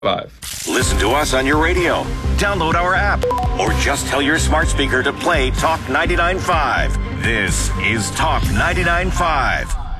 5. Listen to us on your radio. Download our app. Or just tell your smart speaker to play Talk 99.5. This is Talk 99.5.